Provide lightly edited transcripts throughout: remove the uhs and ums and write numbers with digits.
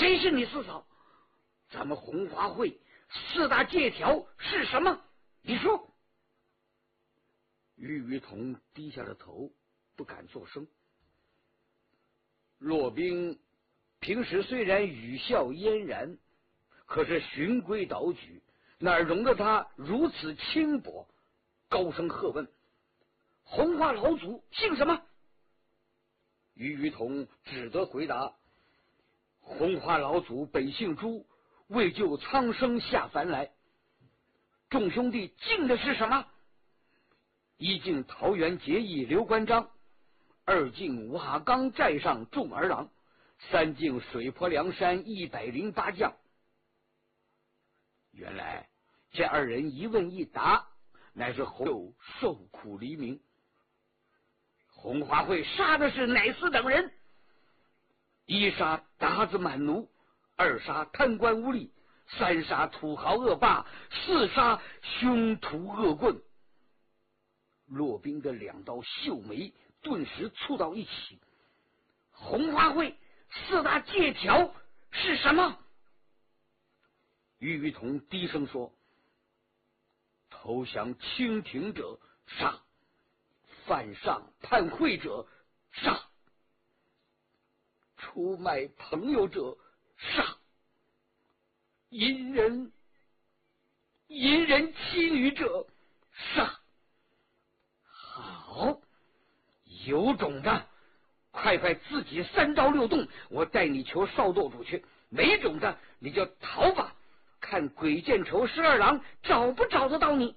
谁是你四嫂？咱们红花会4大借条是什么？你说。 于于彤低下了头，不敢作声。骆宾平时虽然语笑嫣然，可是循规蹈矩，哪容得他如此轻薄？高声喝问：“红花老祖姓什么？”于于彤只得回答：“红花老祖本姓朱，为救苍生下凡来。”众兄弟敬的是什么？一敬桃园结义刘关张，二敬瓦岗寨上众儿郎，三敬水泊梁山108将。原来这2人一问一答，乃是红袖受苦黎明。红花会杀的是哪4等人？一杀鞑子满奴，二杀贪官污吏，三杀土豪恶霸，四杀凶徒恶棍。骆宾的2道秀眉顿时蹙到一起。红花会4大借条是什么？于于彤低声说：“投降清廷者杀，犯上叛会者杀，出卖朋友者杀，淫人妻女者杀。”好，有种的，快自己3招6洞，我带你求少舵主去；没种的，你就逃吧，看鬼见愁12郎找不找得到你。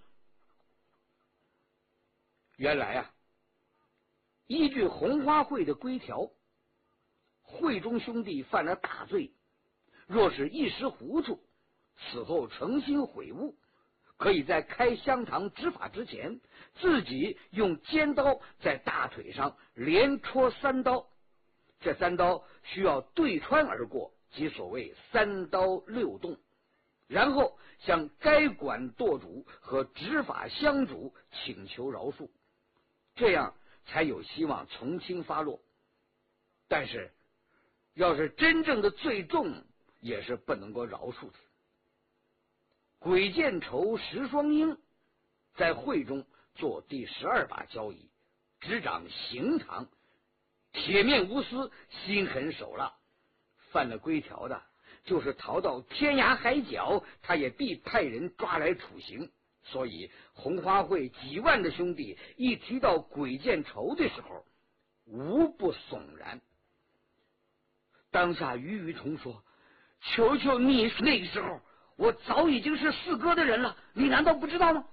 原来啊，依据红花会的规条，会中兄弟犯了大罪，若是一时糊涂，此后诚心悔悟，可以在开香堂执法之前，自己用尖刀在大腿上连戳3刀，这3刀需要对穿而过，即所谓3刀6洞，然后向该管舵主和执法乡主请求饶恕，这样才有希望从轻发落。但是要是真正的罪重，也是不能够饶恕的。鬼见愁石双鹰在会中做第12把交椅，执掌刑堂，铁面无私，心狠手辣。犯了规条的，就是逃到天涯海角，他也必派人抓来处刑。所以红花会几万的兄弟一提到鬼见愁的时候，无不悚然。当下于于彤说：“求求你，那个时候我早已经是四哥的人了，你难道不知道吗？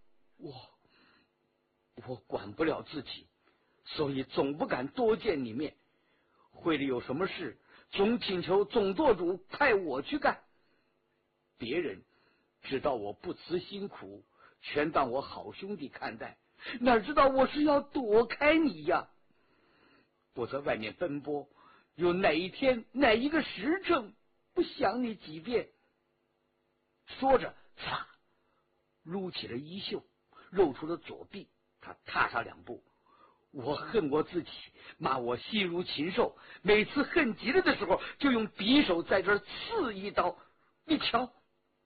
我管不了自己，所以总不敢多见你面。会里有什么事，总请求总舵主派我去干。别人知道我不辞辛苦，全当我好兄弟看待，哪知道我是要躲开你呀！我在外面奔波，有哪一天哪一个时辰不想你几遍？”说着，擦，撸起了衣袖，露出了左臂。他踏上2步。我恨我自己，骂我细如禽兽，每次恨极了的时候，就用匕首在这儿刺一刀。你瞧，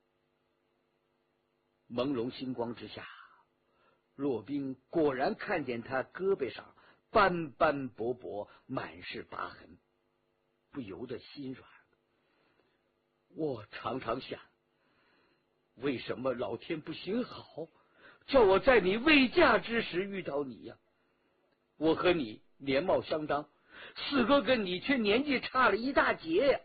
朦胧星光之下，骆宾果然看见他胳膊上斑斑驳驳，满是疤痕，不由得心软。我常常想，为什么老天不行好，叫我在你未嫁之时遇到你呀？我和你年貌相当，四哥跟你却年纪差了一大截呀。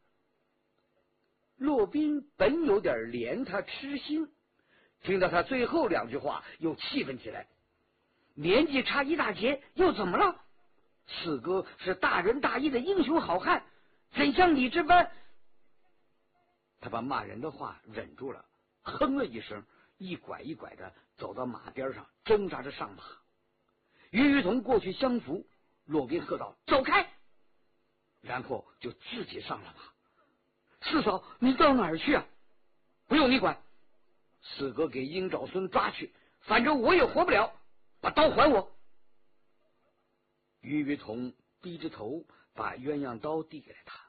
骆宾本有点怜他痴心，听到他最后2句话，又气愤起来。年纪差一大截又怎么了？四哥是大仁大义的英雄好汉，怎像你这般？他把骂人的话忍住了，哼了一声，一拐一拐的走到马边上，挣扎着上马。于于彤过去相扶，骆宾喝道：“走开！”然后就自己上了马。四嫂，你到哪儿去啊？不用你管，四哥给鹰爪孙抓去，反正我也活不了，把刀还我。于于彤低着头把鸳鸯刀递给了他。